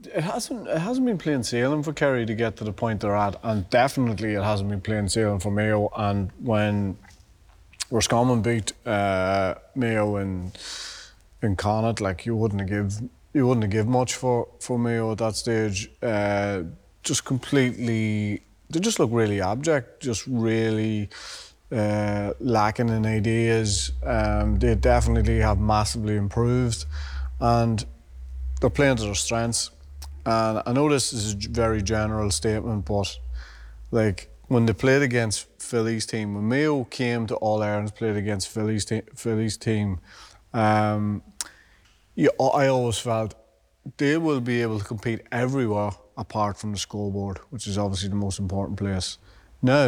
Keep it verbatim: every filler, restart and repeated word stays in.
It hasn't. It hasn't been plain sailing for Kerry to get to the point they're at, and definitely it hasn't been plain sailing for Mayo. And when Roscommon beat uh, Mayo in in Connacht, like you wouldn't have give you wouldn't have give much for for Mayo at that stage. Uh, just completely, they just look really abject. Just really. Uh, lacking in ideas. Um, they definitely have massively improved, and they're playing to their strengths. And I know this is a very general statement, but like when they played against Philly's team, when Mayo came to All Irelands, played against Philly's, te- Philly's team, um, yeah, I always felt they will be able to compete everywhere apart from the scoreboard, which is obviously the most important place. Now,